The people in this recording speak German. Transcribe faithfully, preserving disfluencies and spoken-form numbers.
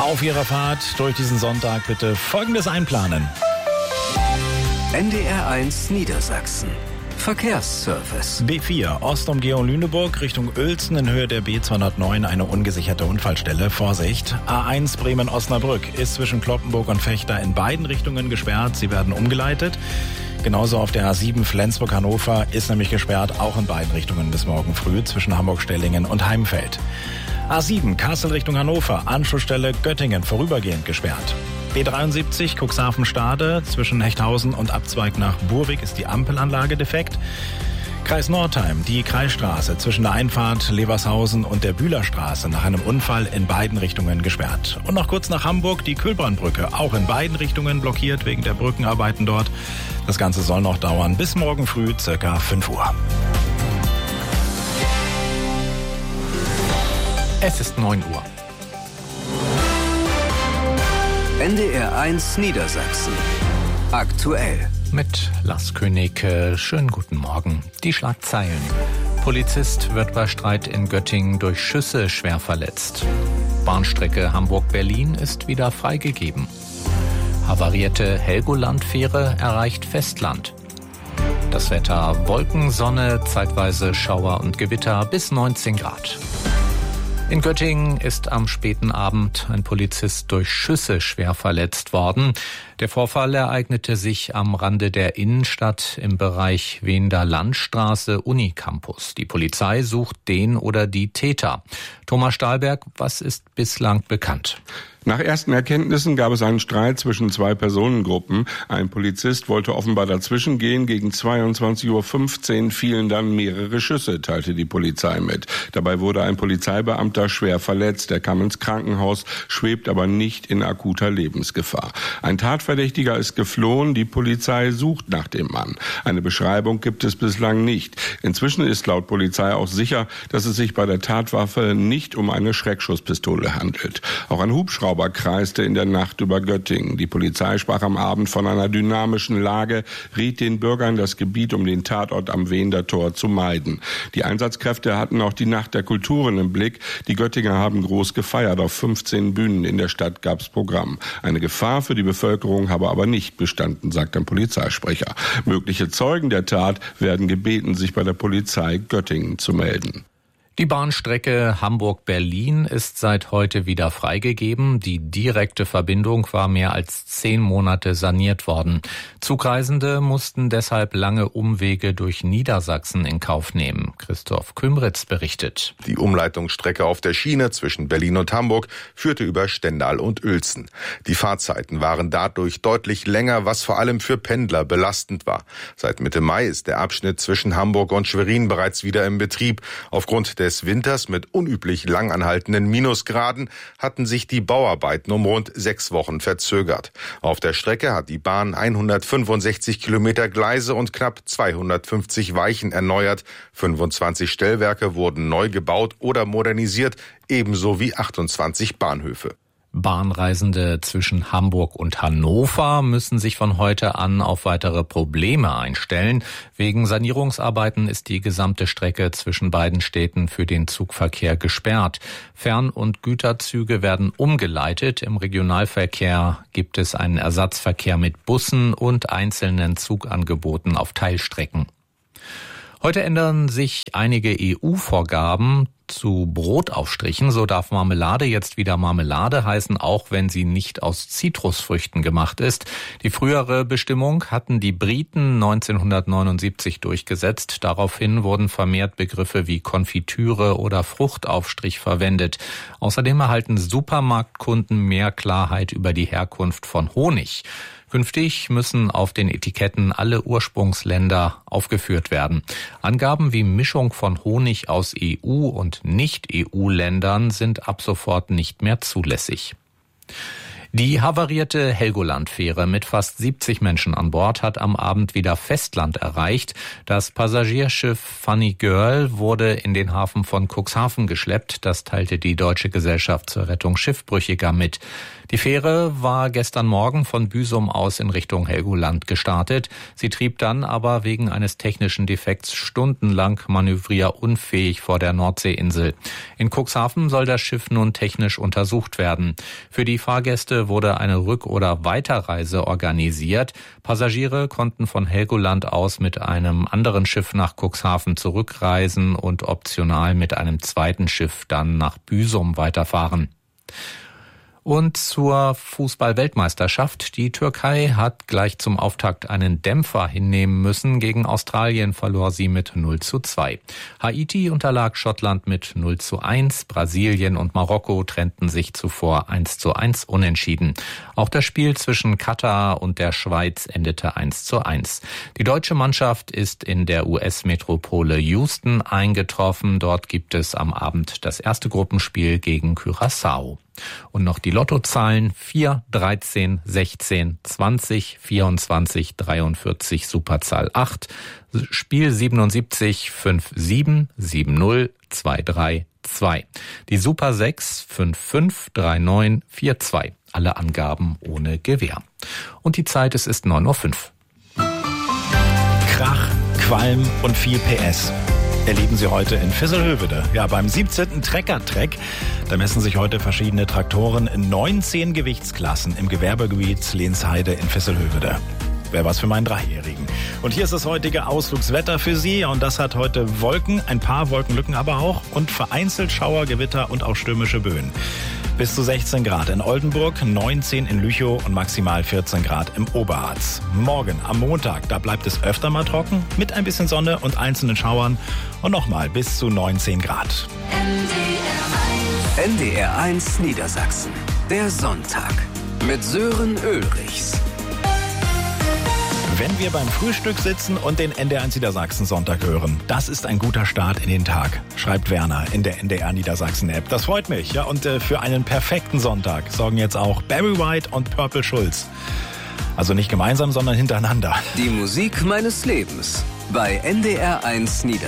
Auf Ihrer Fahrt durch diesen Sonntag bitte Folgendes einplanen. N D R eins Niedersachsen. Verkehrsservice. B vier, Ostumgehung Lüneburg, Richtung Uelzen in Höhe der B zweihundertneun, eine ungesicherte Unfallstelle. Vorsicht. A eins Bremen-Osnabrück ist zwischen Cloppenburg und Vechta in beiden Richtungen gesperrt. Sie werden umgeleitet. Genauso auf der A sieben Flensburg-Hannover ist nämlich gesperrt, auch in beiden Richtungen bis morgen früh zwischen Hamburg-Stellingen und Heimfeld. A sieben Kassel Richtung Hannover, Anschlussstelle Göttingen vorübergehend gesperrt. B dreiundsiebzig Cuxhaven-Stade zwischen Hechthausen und Abzweig nach Burwig ist die Ampelanlage defekt. Kreis Nordheim, die Kreisstraße zwischen der Einfahrt Levershausen und der Bühlerstraße nach einem Unfall in beiden Richtungen gesperrt. Und noch kurz nach Hamburg, die Kühlbrandbrücke, auch in beiden Richtungen blockiert wegen der Brückenarbeiten dort. Das Ganze soll noch dauern bis morgen früh circa fünf Uhr. Es ist neun Uhr. N D R eins Niedersachsen. Aktuell. Mit Lars König. Schönen guten Morgen. Die Schlagzeilen. Polizist wird bei Streit in Göttingen durch Schüsse schwer verletzt. Bahnstrecke Hamburg-Berlin ist wieder freigegeben. Havarierte Helgoland-Fähre erreicht Festland. Das Wetter: Wolken, Sonne, zeitweise Schauer und Gewitter bis neunzehn Grad. In Göttingen ist am späten Abend ein Polizist durch Schüsse schwer verletzt worden. Der Vorfall ereignete sich am Rande der Innenstadt im Bereich Wehender Landstraße Unicampus. Die Polizei sucht den oder die Täter. Thomas Stahlberg, was ist bislang bekannt? Nach ersten Erkenntnissen gab es einen Streit zwischen zwei Personengruppen. Ein Polizist wollte offenbar dazwischen gehen. Gegen zweiundzwanzig Uhr fünfzehn fielen dann mehrere Schüsse, teilte die Polizei mit. Dabei wurde ein Polizeibeamter schwer verletzt. Er kam ins Krankenhaus, schwebt aber nicht in akuter Lebensgefahr. Ein Tatverdächtiger ist geflohen. Die Polizei sucht nach dem Mann. Eine Beschreibung gibt es bislang nicht. Inzwischen ist laut Polizei auch sicher, dass es sich bei der Tatwaffe nicht um eine Schreckschusspistole handelt. Auch ein Hubschrauber kreiste in der Nacht über Göttingen. Die Polizei sprach am Abend von einer dynamischen Lage, riet den Bürgern, das Gebiet um den Tatort am Wehender Tor zu meiden. Die Einsatzkräfte hatten auch die Nacht der Kulturen im Blick. Die Göttinger haben groß gefeiert. Auf fünfzehn Bühnen in der Stadt gab's Programm. Eine Gefahr für die Bevölkerung habe aber nicht bestanden, sagt ein Polizeisprecher. Mögliche Zeugen der Tat werden gebeten, sich bei der Polizei Göttingen zu melden. Die Bahnstrecke Hamburg-Berlin ist seit heute wieder freigegeben. Die direkte Verbindung war mehr als zehn Monate saniert worden. Zugreisende mussten deshalb lange Umwege durch Niedersachsen in Kauf nehmen. Christoph Kümritz berichtet. Die Umleitungsstrecke auf der Schiene zwischen Berlin und Hamburg führte über Stendal und Uelzen. Die Fahrzeiten waren dadurch deutlich länger, was vor allem für Pendler belastend war. Seit Mitte Mai ist der Abschnitt zwischen Hamburg und Schwerin bereits wieder im Betrieb. Aufgrund des Winters mit unüblich lang anhaltenden Minusgraden hatten sich die Bauarbeiten um rund sechs Wochen verzögert. Auf der Strecke hat die Bahn hundertfünfundsechzig Kilometer Gleise und knapp zweihundertfünfzig Weichen erneuert. fünfundzwanzig Stellwerke wurden neu gebaut oder modernisiert, ebenso wie achtundzwanzig Bahnhöfe. Bahnreisende zwischen Hamburg und Hannover müssen sich von heute an auf weitere Probleme einstellen. Wegen Sanierungsarbeiten ist die gesamte Strecke zwischen beiden Städten für den Zugverkehr gesperrt. Fern- und Güterzüge werden umgeleitet. Im Regionalverkehr gibt es einen Ersatzverkehr mit Bussen und einzelnen Zugangeboten auf Teilstrecken. Heute ändern sich einige E U-Vorgaben zu Brotaufstrichen. So darf Marmelade jetzt wieder Marmelade heißen, auch wenn sie nicht aus Zitrusfrüchten gemacht ist. Die frühere Bestimmung hatten die Briten neunzehnhundertneunundsiebzig durchgesetzt. Daraufhin wurden vermehrt Begriffe wie Konfitüre oder Fruchtaufstrich verwendet. Außerdem erhalten Supermarktkunden mehr Klarheit über die Herkunft von Honig. Künftig müssen auf den Etiketten alle Ursprungsländer aufgeführt werden. Angaben wie Mischung von Honig aus E U- und Nicht-E U-Ländern sind ab sofort nicht mehr zulässig. Die havarierte Helgoland-Fähre mit fast siebzig Menschen an Bord hat am Abend wieder Festland erreicht. Das Passagierschiff Funny Girl wurde in den Hafen von Cuxhaven geschleppt. Das teilte die Deutsche Gesellschaft zur Rettung Schiffbrüchiger mit. Die Fähre war gestern Morgen von Büsum aus in Richtung Helgoland gestartet. Sie trieb dann aber wegen eines technischen Defekts stundenlang manövrierunfähig vor der Nordseeinsel. In Cuxhaven soll das Schiff nun technisch untersucht werden. Für die Fahrgäste wurde eine Rück- oder Weiterreise organisiert. Passagiere konnten von Helgoland aus mit einem anderen Schiff nach Cuxhaven zurückreisen und optional mit einem zweiten Schiff dann nach Büsum weiterfahren. Und zur Fußball-Weltmeisterschaft. Die Türkei hat gleich zum Auftakt einen Dämpfer hinnehmen müssen. Gegen Australien verlor sie mit null zu zwei. Haiti unterlag Schottland mit null zu eins. Brasilien und Marokko trennten sich zuvor eins zu eins unentschieden. Auch das Spiel zwischen Katar und der Schweiz endete eins zu eins. Die deutsche Mannschaft ist in der U S-Metropole Houston eingetroffen. Dort gibt es am Abend das erste Gruppenspiel gegen Curaçao. Und noch die Lottozahlen vier, dreizehn, sechzehn, zwanzig, vierundzwanzig, dreiundvierzig, Superzahl acht, Spiel siebenundsiebzig, fünf sieben, sieben null, zwei drei, zwei. Die Super sechs, fünf fünf, drei neun, vier zwei. Alle Angaben ohne Gewähr. Und die Zeit, es ist neun Uhr fünf. Krach, Qualm und viel P S erleben Sie heute in Visselhövede. Ja, beim siebzehnten Trecker-Trek. Da messen sich heute verschiedene Traktoren in neunzehn Gewichtsklassen im Gewerbegebiet Lehnsheide in Visselhövede. Wäre was für meinen Dreijährigen. Und hier ist das heutige Ausflugswetter für Sie. Und das hat heute Wolken, ein paar Wolkenlücken aber auch. Und vereinzelt Schauer, Gewitter und auch stürmische Böen. Bis zu sechzehn Grad in Oldenburg, neunzehn in Lüchow und maximal vierzehn Grad im Oberharz. Morgen am Montag, da bleibt es öfter mal trocken, mit ein bisschen Sonne und einzelnen Schauern. Und nochmal bis zu neunzehn Grad. N D R eins Niedersachsen. Der Sonntag mit Sören Ulrichs. Wenn wir beim Frühstück sitzen und den N D R eins Niedersachsen Sonntag hören, das ist ein guter Start in den Tag, schreibt Werner in der N D R Niedersachsen App. Das freut mich, ja, und äh, für einen perfekten Sonntag sorgen jetzt auch Barry White und Purple Schulz. Also nicht gemeinsam, sondern hintereinander. Die Musik meines Lebens bei N D R eins Niedersachsen.